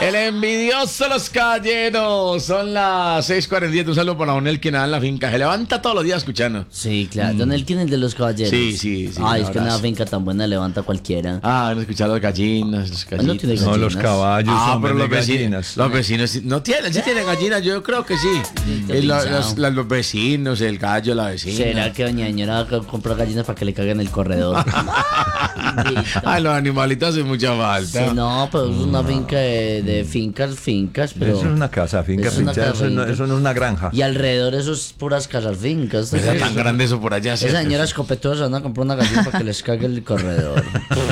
El envidioso Los Caballeros. Son las 6:47. Un saludo para Don Elkin en la finca. Se levanta todos los días escuchando. Sí, claro. Don Elkin, el de Los Caballeros. Sí. Ay, es que una finca tan buena levanta cualquiera. Ah, no escuchar las gallinas, los Ah, no tiene gallitos. No, gallinas. los caballos, Pero hombre, los de vecinos, gallinas. los vecinos no tienen, sí tienen gallinas, yo creo que sí. Los vecinos, el gallo, la vecina. ¿Será que doña señora compra gallinas para que le caguen el corredor? Ay, los animalitos hacen mucha falta. Sí, no, pero es una finca de fincas, pero... Eso es una casa, finca, Es una finca, casa, eso no finca. es una granja. Y alrededor eso es puras casas fincas. Pues es tan grande eso por allá. Esa señora escopetuda van a comprar una gallina para que les cague el corredor.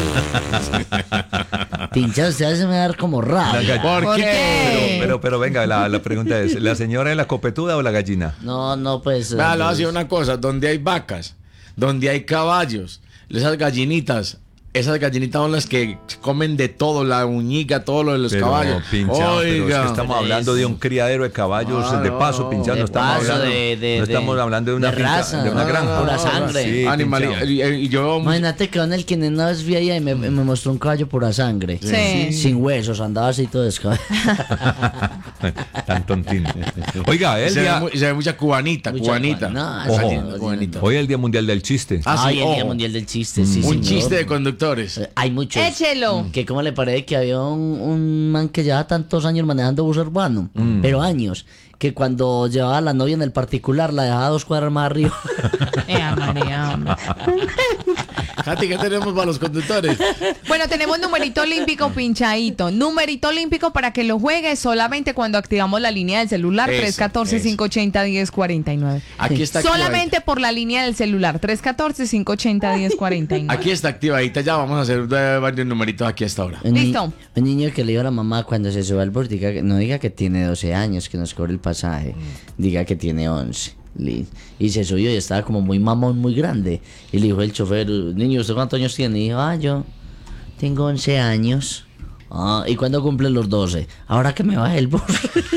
Pincha, usted se me va a dar como rabia. ¿Por qué? Pero venga, la pregunta es, ¿la señora es la copetuda o la gallina? No, pues... Vea, le voy a decir una cosa, donde hay vacas, donde hay caballos, esas gallinitas son las que comen de todo, la uñiga, todo lo de los Pero, caballos. Pinchado, pero es que estamos Pero hablando de un criadero de caballos de paso, pinchado, de no estamos paso, hablando, no estamos hablando de una finca, raza, de una granja. pura sangre. Sí, Animal, pinchado. y yo Imagínate que Don Elkin una vez vi allá y me mostró un caballo pura sangre. Sí. Sin huesos, andaba así todo descabellado. Tan tontín. Oiga, el día, se ve mucha cubanita. Ojo. hoy es el Día Mundial del Chiste. Ay, el Día ojo. Mundial del Chiste, sí, Un señor. chiste de conductores. Hay muchos. Échelo. Que como le parece que había un man que llevaba tantos años manejando bus urbano, pero que cuando llevaba a la novia en el particular la dejaba 2 cuadras más arriba. María, hombre. Katy, ¿qué tenemos para los conductores? Bueno, tenemos numerito olímpico pinchadito. Numerito olímpico para que lo juegue solamente cuando activamos la línea del celular Eso, 314-580-1049. Aquí está Solamente por la línea del celular 314-580-1049. Aquí está activadita, ya vamos a hacer varios numeritos aquí hasta ahora. Listo. Un niño que le dijo a la mamá cuando se sube al bus, no diga que tiene 12 años, que nos cobre el pasaje, diga que tiene 11. Y se subió y estaba como muy mamón, muy grande. Y le dijo el chofer, niño, ¿usted cuántos años tiene? Y dijo, yo tengo 11 años. ¿Y cuándo cumple los 12? Ahora que me baje el bus.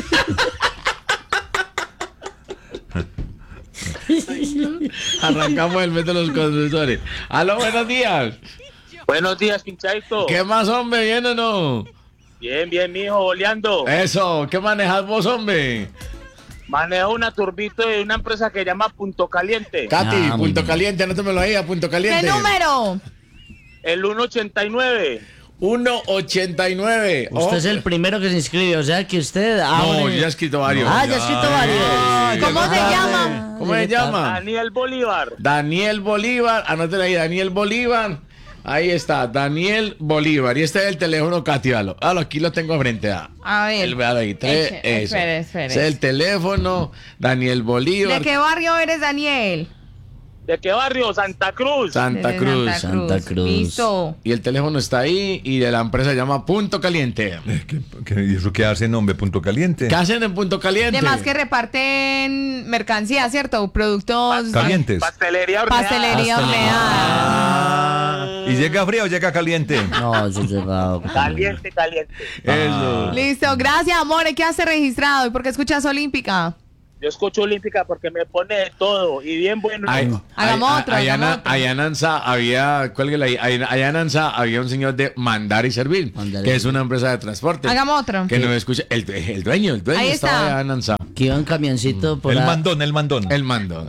Arrancamos el mes de los conductores. Aló, buenos días. Buenos días, pinchadito. ¿Qué más, hombre? ¿Bien o no? Bien, mijo, boleando. Eso, ¿qué manejas vos, hombre? Manejo una turbito de una empresa que se llama Punto Caliente. Katy, muy Punto bien. Caliente, anótamelo ahí a Punto Caliente. ¿Qué número? El 189. 189. Usted es el primero que se inscribe, o sea que usted... No, yo ya he escrito varios. ya he escrito varios. ¿Cómo se llama? ¿Cómo se llama? Daniel Bolívar. Daniel Bolívar, anótelo ahí, Daniel Bolívar. Ahí está, Daniel Bolívar. Y este es el teléfono, Katy, aquí lo tengo frente a. A ver. Véalo ahí, eso. Espere. Ese es el teléfono, Daniel Bolívar. ¿De qué barrio eres, Daniel? ¿De qué barrio? Santa Cruz. Santa Desde Cruz. Santa Cruz. Listo. Y el teléfono está ahí y de la empresa se llama Punto Caliente. ¿Y eso qué hace, nombre? Punto Caliente. ¿Qué hacen en Punto Caliente? Además que reparten mercancía, ¿cierto? Productos... Calientes. Pastelería horneada. Pastelería horneada. ¿Y llega frío o llega caliente? No, eso es llegado. Caliente. Eso. Listo, gracias, amor. ¿Qué hace registrado? ¿Y por qué escuchas Olímpica? Yo escucho Olímpica porque me pone de todo y bien bueno. Hagamos otro. Allá en Ansa había, cuélguela ahí, allá en Ansa había un señor de Mandar y Servir, Mandar y que es Servir. una empresa de transporte. Hagamos otro. Que nos escucha, el dueño Ahí estaba está. allá en Ansa. Que iba en camioncito por El la- mandón. El mando.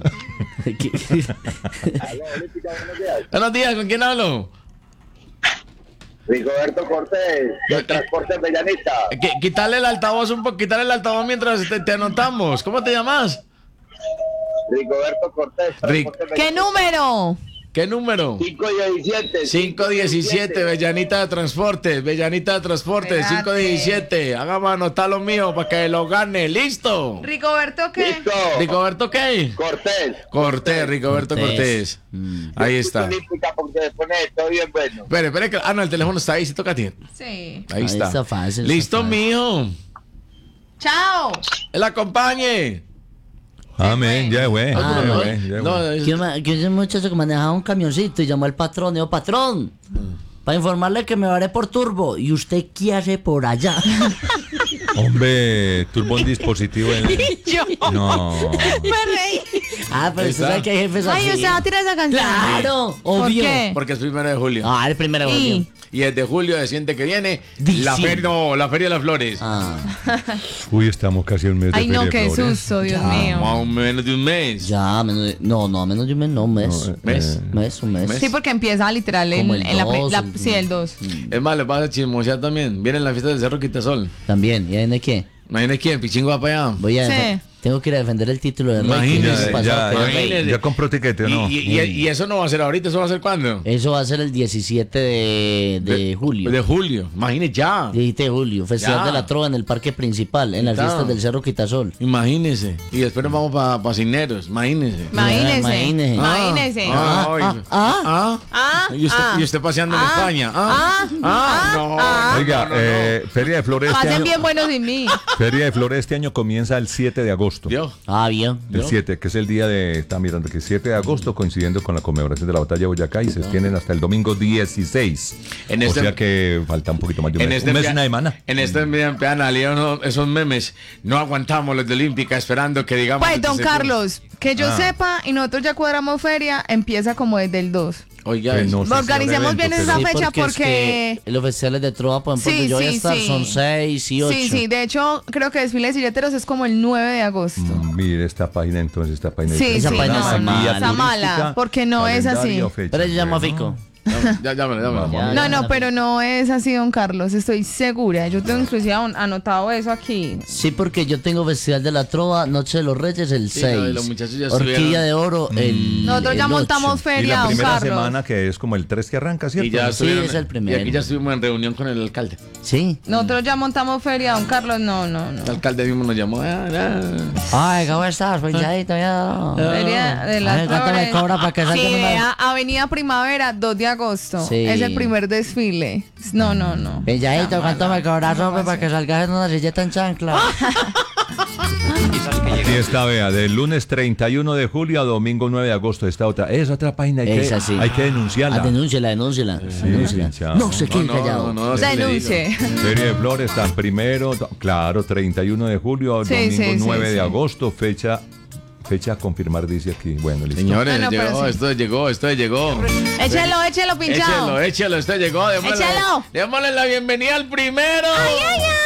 Buenos días, ¿con quién hablo? Rigoberto Cortés, de Transporte Bellanita. Quítale el altavoz un poco, quítale el altavoz mientras te anotamos. ¿Cómo te llamas? Rigoberto Cortés, Transporte ¿Qué número? ¿Qué número? 517. 517, Bellanita de Transportes, 517. Hágame anotar lo mío para que lo gane. ¿Listo? ¿Rigoberto qué? Listo. ¿Rigoberto qué? Cortés. Rigoberto Cortés. Ahí está. Olímpica porque se pone todo bien bueno. Espere, que... no, el teléfono está ahí, ¿sí toca a ti? Sí. Ahí está. está fácil, Listo, está fácil. mijo. Chao. Él acompañe. Amén, ya, güey. No, Que un muchacho que manejaba un camioncito y llamó al patrón y dijo, patrón, para informarle que me varé por turbo. ¿Y usted qué hace por allá? Hombre, turbo un dispositivo en... Yo. No. Me reí. Ah, pero usted sabe que hay jefes así. Ay, usted va a tirar esa canción. Claro, ¿Por obvio. qué? Porque es 1 de julio. Ah, el primero de julio. Y desde julio de siguiente que viene, Dice. la Feria de las Flores. Ah, Uy, estamos casi a un mes de Ay, no, Feria de qué Flores. susto, Dios Más mío. o menos de un mes. ya, menos de, no, menos de un mes, no, un mes. ¿Mes? Un mes. Mes. Sí, porque empieza literal Como el en la, 2, sí, el 2. Es más, les vas a chismosear también. Vienen las fiestas del Cerro Quitasol. También, ¿y ahí de qué? Imagínate quién, Pichingo va para allá. Voy a Sí. Tengo que ir a defender el título de rey. Imagínese, que el año pasado quedó rey. imagínese. Ya compró tiquete, ¿o no? Y eso no va a ser ahorita, eso va a ser cuándo? Eso va a ser el 17 de julio. De julio, imagínese ya. 17 de julio, Festival Ya. de la Trova en el Parque Principal, en las Ya. fiestas del Cerro Quitasol. Imagínese. Y después nos vamos para Cisneros, imagínese. Imagínese. Imagínese. Imagínese. Y usted paseando en España. No. Oiga, Feria de Flores este Pasen año. bien buenos sin mí. Feria de Flores este año comienza el 7 de agosto. Dios. Ah, bien. El 7, que es el día de, está mirando que 7 de agosto, coincidiendo con la conmemoración de la batalla de Boyacá, y se extienden hasta el domingo 16. En O este- sea que falta un poquito más de un mes. Un mes y una semana. En este medio en esos memes, no aguantamos los de Olímpica esperando que digamos. Pues, que don se- Carlos, que yo sepa, y nosotros ya cuadramos feria, empieza como desde el 2. Oiga, Que no sé si Organicemos habrá bien evento, esa pero- fecha es porque... que los festivales de Trova, por ejemplo, Sí, donde yo voy a sí, estar sí. son 6 y 8. Sí, sí, de hecho, creo que desfile de silleteros es como el 9 de agosto. Mire esta página entonces, esta página. Sí, Esa sí, página no, está mala. está mala, porque no es así. Calendario, fecha. Pero yo llamo a Bueno. Fico. Llámalo. Ya. No, no, pero no es así, don Carlos, estoy segura. Yo tengo inclusive anotado eso aquí. Sí, porque yo tengo Festival de la Trova, Noche de los Reyes el Sí, no, 6. y los muchachos ya Orquídea estuvieron. de Oro el Nosotros ya el montamos 8. Y feria, la don primera Carlos. semana que es como el 3 que arranca, ¿cierto? Y ya Sí, estuvieron- es el primero. Y aquí ya estuvimos en reunión con el alcalde. Sí. Nosotros ya montamos feria, don Carlos, no. El alcalde mismo nos llamó. Ay, ¿cómo estás? Pues ya ahí todavía. Feria de Ay, las ¿cuánto me Flores. cobra para que salga Sí, una- Avenida Primavera, 2 de agosto. Sí. Es el primer desfile. No. Belladito, ¿cuánto me cobras, hombre, para que salgas en una silleta en chancla? Y esta, vea, del lunes 31 de julio a domingo 9 de agosto. Esta otra, es otra página, Esa sí. hay que denunciarla. Denúnciela. chao. No se quede callado. No, se le Denuncie. Feria de Flores está primero, claro, 31 de julio, Sí, domingo sí, 9 sí, de sí. agosto, fecha a confirmar, dice aquí. Bueno, listo. Señores, No, pero llegó, sí. esto llegó. Échelo, pinchado. Échelo, esto llegó. Échelo. Démosle la bienvenida al primero. Ay, ay, ay.